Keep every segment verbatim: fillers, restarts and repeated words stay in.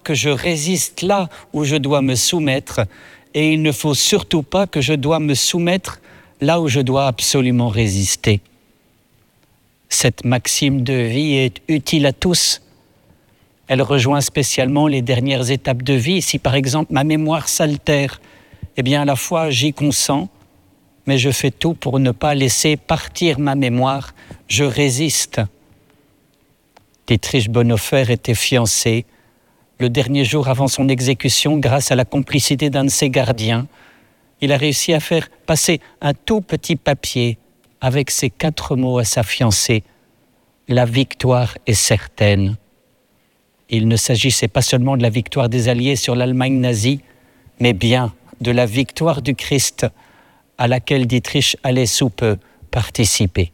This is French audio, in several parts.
que je résiste là où je dois me soumettre, et il ne faut surtout pas que je dois me soumettre là où je dois absolument résister. Cette maxime de vie est utile à tous. Elle rejoint spécialement les dernières étapes de vie. Si par exemple ma mémoire s'altère, eh bien à la fois j'y consens, mais je fais tout pour ne pas laisser partir ma mémoire. Je résiste. Dietrich Bonhoeffer était fiancé. Le dernier jour avant son exécution, grâce à la complicité d'un de ses gardiens, il a réussi à faire passer un tout petit papier avec ces quatre mots à sa fiancée. La victoire est certaine. Il ne s'agissait pas seulement de la victoire des Alliés sur l'Allemagne nazie, mais bien de la victoire du Christ à laquelle Dietrich allait sous peu participer.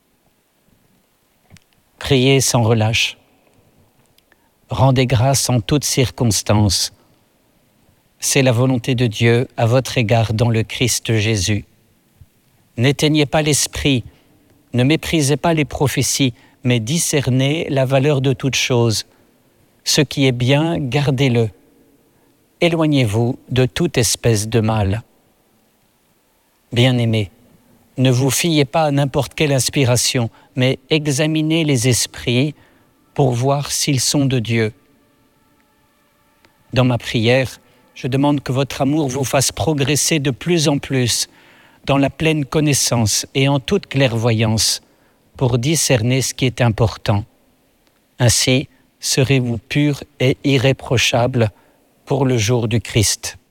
Priez sans relâche. Rendez grâce en toutes circonstances. C'est la volonté de Dieu à votre égard dans le Christ Jésus. N'éteignez pas l'esprit, ne méprisez pas les prophéties, mais discernez la valeur de toute chose. Ce qui est bien, gardez-le. Éloignez-vous de toute espèce de mal. Bien-aimés, ne vous fiez pas à n'importe quelle inspiration, mais examinez les esprits pour voir s'ils sont de Dieu. Dans ma prière, je demande que votre amour vous fasse progresser de plus en plus dans la pleine connaissance et en toute clairvoyance pour discerner ce qui est important. Ainsi, serez-vous purs et irréprochables pour le jour du Christ.